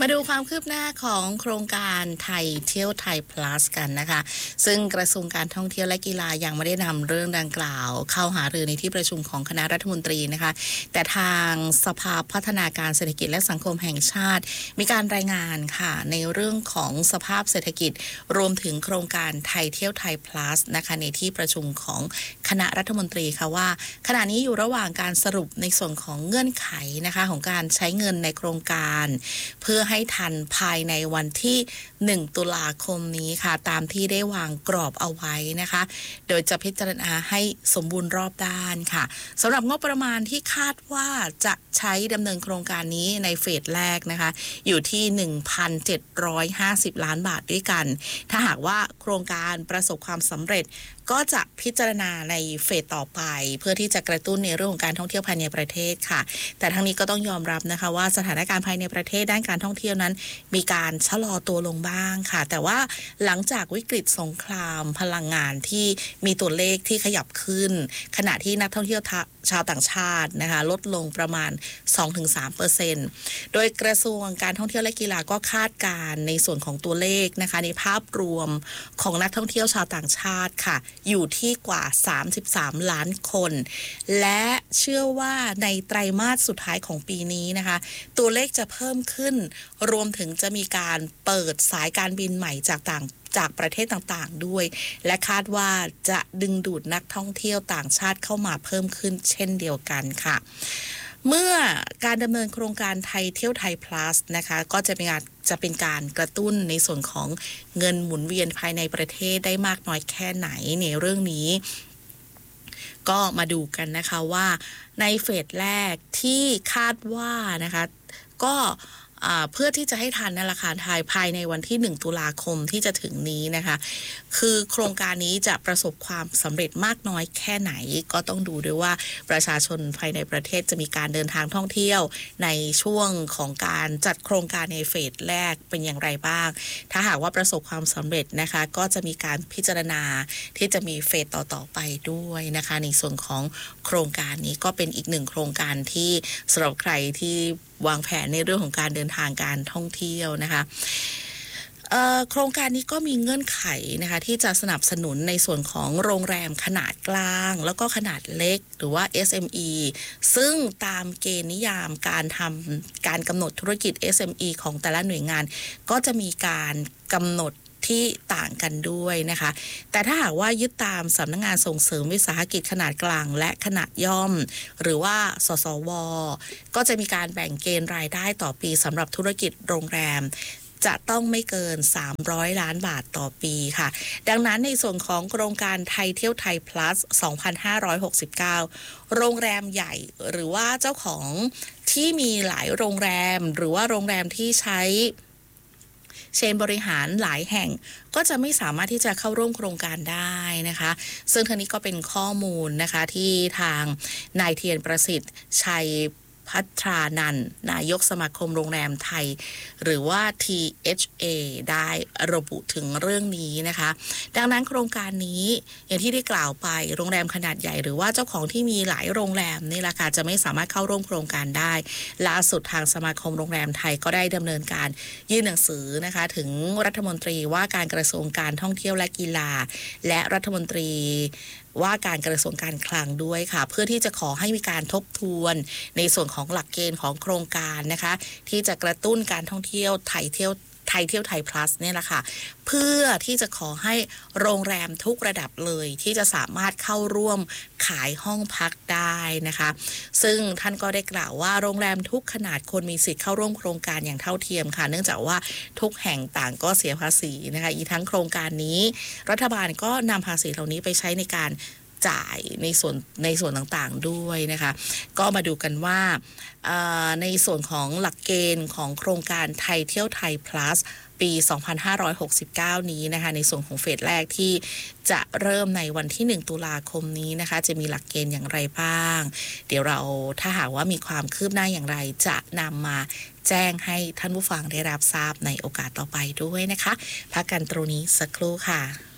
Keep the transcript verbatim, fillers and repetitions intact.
มาดูความคืบหน้าของโครงการไทยเที่ยวไทย plus กันนะคะซึ่งกระทรวงการท่องเที่ยวและกีฬายังไม่ได้นำเรื่องดังกล่าวเข้าหารือในที่ประชุมของคณะรัฐมนตรีนะคะแต่ทางสภาพัฒนาการเศรษฐกิจและสังคมแห่งชาติมีการรายงานค่ะในเรื่องของสภาพเศรษฐกิจรวมถึงโครงการไทยเที่ยวไทย plus นะคะในที่ประชุมของคณะรัฐมนตรีค่ะว่าขณะนี้อยู่ระหว่างการสรุปในส่วนของเงื่อนไขนะคะของการใช้เงินในโครงการเพื่อให้ทันภายในวันที่หนึ่งตุลาคมนี้ค่ะตามที่ได้วางกรอบเอาไว้นะคะโดยจะพิจารณาให้สมบูรณ์รอบด้านค่ะสำหรับงบประมาณที่คาดว่าจะใช้ดำเนินโครงการนี้ในเฟสแรกนะคะอยู่ที่ หนึ่งพันเจ็ดร้อยห้าสิบ ล้านบาทด้วยกันถ้าหากว่าโครงการประสบความสำเร็จก็จะพิจารณาในเฟสต่อไปเพื่อที่จะกระตุ้นในเรื่องของการท่องเที่ยวภายในประเทศค่ะแต่ทั้งนี้ก็ต้องยอมรับนะคะว่าสถานการณ์ภายในประเทศด้านการท่องเที่ยวนั้นมีการชะลอตัวลงบ้างค่ะแต่ว่าหลังจากวิกฤตสงครามพลังงานที่มีตัวเลขที่ขยับขึ้นขณะที่นักท่องเที่ยวชาวต่างชาตินะคะลดลงประมาณ สองถึงสามเปอร์เซ็นต์ โดยกระทรวงการท่องเที่ยวและกีฬาก็คาดการณ์ในส่วนของตัวเลขนะคะในภาพรวมของนักท่องเที่ยวชาวต่างชาติค่ะอยู่ที่กว่าสามสิบสามล้านคนและเชื่อว่าในไตรมาสสุดท้ายของปีนี้นะคะตัวเลขจะเพิ่มขึ้นรวมถึงจะมีการเปิดสายการบินใหม่จากต่างจากประเทศต่างๆด้วยและคาดว่าจะดึงดูดนักท่องเที่ยวต่างชาติเข้ามาเพิ่มขึ้นเช่นเดียวกันค่ะเมื่อการดำเนินโครงการไทยเที่ยวไทย plus นะคะก็จะเป็นการจะเป็นการกระตุ้นในส่วนของเงินหมุนเวียนภายในประเทศได้มากน้อยแค่ไหนในเรื่องนี้ก็มาดูกันนะคะว่าในเฟสแรกที่คาดว่านะคะก็เพื่อที่จะให้ทันนั่นแหละค่ะทายภายในวันที่หนึ่งตุลาคมที่จะถึงนี้นะคะคือโครงการนี้จะประสบความสำเร็จมากน้อยแค่ไหนก็ต้องดูด้วยว่าประชาชนภายในประเทศจะมีการเดินทางท่องเที่ยวในช่วงของการจัดโครงการในเฟสแรกเป็นอย่างไรบ้างถ้าหากว่าประสบความสำเร็จนะคะก็จะมีการพิจารณาที่จะมีเฟสต่อๆไปด้วยนะคะในส่วนของโครงการนี้ก็เป็นอีกหนึ่งโครงการที่สำหรับใครที่วางแผนในเรื่องของการเดินทางการท่องเที่ยวนะคะโครงการนี้ก็มีเงื่อนไขนะคะที่จะสนับสนุนในส่วนของโรงแรมขนาดกลางแล้วก็ขนาดเล็กหรือว่า เอส เอ็ม อี ซึ่งตามเกณฑ์นิยามการทำการกำหนดธุรกิจ เอส เอ็ม อี ของแต่ละหน่วยงานก็จะมีการกำหนดที่ต่างกันด้วยนะคะแต่ถ้าหากว่ายึดตามสำนักงานส่งเสริมวิสาหกิจขนาดกลางและขนาดย่อมหรือว่าสสว.ก็จะมีการแบ่งเกณฑ์รายได้ต่อปีสำหรับธุรกิจโรงแรมจะต้องไม่เกินสามร้อยล้านบาทต่อปีค่ะดังนั้นในส่วนของโครงการไทยเที่ยวไทย plus สองพันห้าร้อยหกสิบเก้า โรงแรมใหญ่หรือว่าเจ้าของที่มีหลายโรงแรมหรือว่าโรงแรมที่ใช้เชนบริหารหลายแห่งก็จะไม่สามารถที่จะเข้าร่วมโครงการได้นะคะซึ่งทั้งนี้ก็เป็นข้อมูลนะคะที่ทางนายเทียนประสิทธิ์ชัยพัทรานันท์นายกสมาคมโรงแรมไทยหรือว่า ที เอช เอ ได้ระบุถึงเรื่องนี้นะคะดังนั้นโครงการนี้อย่างที่ได้กล่าวไปโรงแรมขนาดใหญ่หรือว่าเจ้าของที่มีหลายโรงแรมนี่แหละค่ะจะไม่สามารถเข้าร่วมโครงการได้ล่าสุดทางสมาคมโรงแรมไทยก็ได้ดำเนินการยื่นหนังสือนะคะถึงรัฐมนตรีว่าการกระทรวงการท่องเที่ยวและกีฬาและรัฐมนตรีว่าการกระทรวงการคลังด้วยค่ะเพื่อที่จะขอให้มีการทบทวนในส่วนของหลักเกณฑ์ของโครงการนะคะที่จะกระตุ้นการท่องเที่ยวไทยเที่ยวไทยเที่ยวไทย plus เนี่ยแหละค่ะเพื่อที่จะขอให้โรงแรมทุกระดับเลยที่จะสามารถเข้าร่วมขายห้องพักได้นะคะซึ่งท่านก็ได้กล่าวว่าโรงแรมทุกขนาดควรมีสิทธิ์เข้าร่วมโครงการอย่างเท่าเทียมค่ะเนื่องจากว่าทุกแห่งต่างก็เสียภาษีนะคะอีกทั้งโครงการนี้รัฐบาลก็นำภาษีเหล่านี้ไปใช้ในการจ่ายในส่วนในส่วนต่างๆด้วยนะคะก็มาดูกันว่าในส่วนของหลักเกณฑ์ของโครงการไทยเที่ยวไทย plus ปี สองพันห้าร้อยหกสิบเก้า นี้นะคะในส่วนของเฟสแรกที่จะเริ่มในวันที่หนึ่งตุลาคมนี้นะคะจะมีหลักเกณฑ์อย่างไรบ้างเดี๋ยวเราถ้าหากว่ามีความคืบหน้าอย่างไรจะนำมาแจ้งให้ท่านผู้ฟังได้รับทราบในโอกาสต่อไปด้วยนะคะพักกันตรงนี้สักครู่ค่ะ